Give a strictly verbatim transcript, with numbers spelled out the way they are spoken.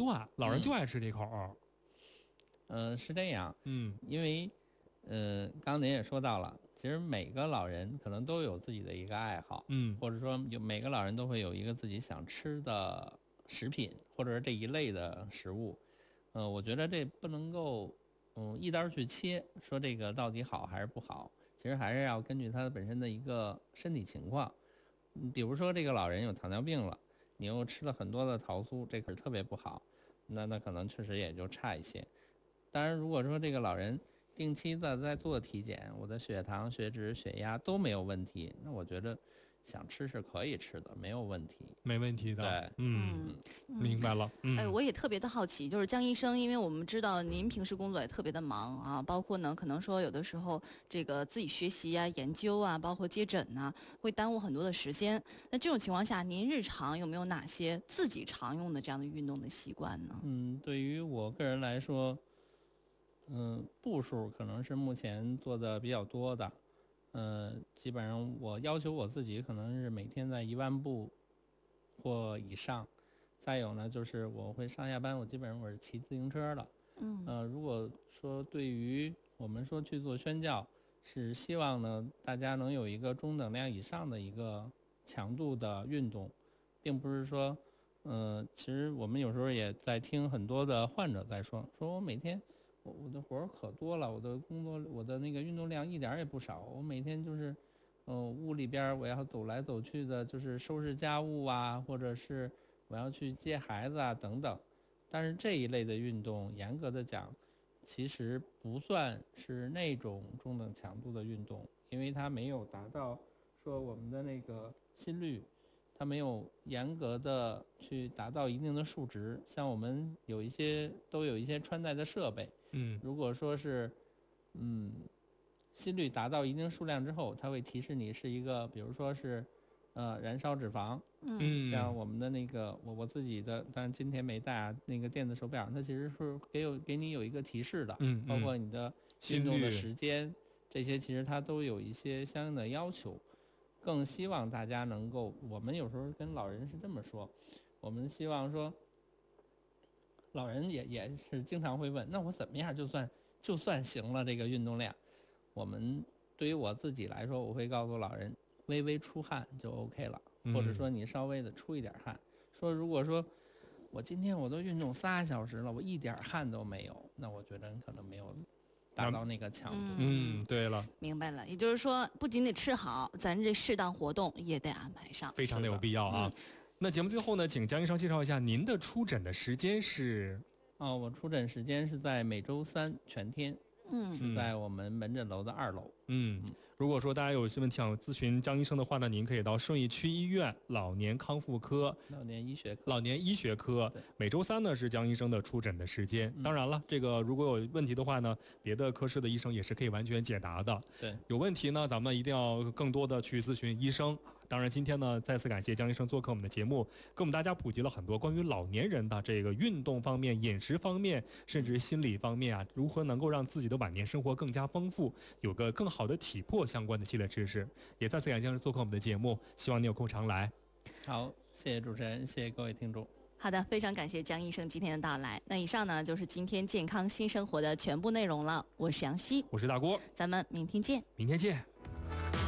啊，老人就爱吃这口。 嗯、呃，是这样。 嗯， 因为呃，刚刚您也说到了，其实每个老人可能都有自己的一个爱好， 嗯， 或者说有每个老人都会有一个自己想吃的食品，或者是这一类的食物。呃，我觉得这不能够嗯一刀去切，说这个到底好还是不好，其实还是要根据他本身的一个身体情况。嗯，比如说这个老人有糖尿病了，你又吃了很多的桃酥，这可是特别不好，那那可能确实也就差一些。当然，如果说这个老人定期的在做体检，我的血糖、血脂、血压都没有问题，那我觉得想吃是可以吃的，没有问题， 没问题的。 对， 嗯，嗯明白了。嗯， 哎，我也特别的好奇，就是江医生，因为我们知道您平时工作也特别的忙啊，包括呢，可能说有的时候这个自己学习啊、研究啊，包括接诊呐、啊，会耽误很多的时间。那这种情况下，您日常有没有哪些自己常用的这样的运动的习惯呢？ 嗯，对于我个人来说，嗯，步数可能是目前做的比较多的，呃，基本上我要求我自己可能是每天在一万步或以上。再有呢，就是我会上下班，我基本上我是骑自行车的。 嗯， 呃，如果说对于我们说去做宣教，是希望呢大家能有一个中等量以上的一个强度的运动，并不是说，呃，其实我们有时候也在听很多的患者在说，说我每天。我我的活儿可多了，我的工作我的那个运动量一点也不少，我每天就是，呃，屋里边我要走来走去的，就是收拾家务啊，或者是我要去接孩子啊等等。但是这一类的运动，严格的讲，其实不算是那种中等强度的运动，因为它没有达到说我们的那个心率。它没有严格的去达到一定的数值，像我们有一些都有一些穿戴的设备， 嗯， 如果说是，嗯，心率达到一定数量之后，它会提示你是一个，比如说是，呃，燃烧脂肪， 嗯， 像我们的那个我我自己的，当然今天没带啊，那个电子手表，它其实是给有给你有一个提示的， 嗯， 包括你的运动的时间，这些其实它都有一些相应的要求。更希望大家能够，我们有时候跟老人是这么说，我们希望说，老人也也是经常会问，那我怎么样就算就算行了这个运动量？我们对于我自己来说，我会告诉老人，微微出汗就 OK 了，或者说你稍微的出一点汗。说如果说我今天我都运动仨小时了，我一点汗都没有，那我觉得可能没有达到那个强度。 嗯，对了， 明白了，也就是说，不仅得吃好，咱这适当活动也得安排上， 非常的有必要啊。嗯、那节目最后呢，请江医生介绍一下您的出诊的时间是？ 哦，我出诊时间是在每周三全天。 嗯， 是在我们门诊楼的二楼。 嗯，如果说大家有些问题想咨询江医生的话呢，您可以到顺义区医院老年康复科、 老年医学科、 老年医学科。每周三呢是江医生的出诊的时间。嗯、当然了，这个如果有问题的话呢，别的科室的医生也是可以完全解答的。 对， 有问题呢，咱们一定要更多的去咨询医生。当然，今天呢，再次感谢江医生做客我们的节目，给我们大家普及了很多关于老年人的这个运动方面、饮食方面，甚至心理方面啊，如何能够让自己的晚年生活更加丰富，有个更好的体魄相关的系列知识。也再次感谢江医生做客我们的节目，希望你有空常来。 好，谢谢主持人，谢谢各位听众。 好的，非常感谢江医生今天的到来。那以上呢就是今天健康新生活的全部内容了。我是杨希， 我是大郭， 咱们明天见。 明天见。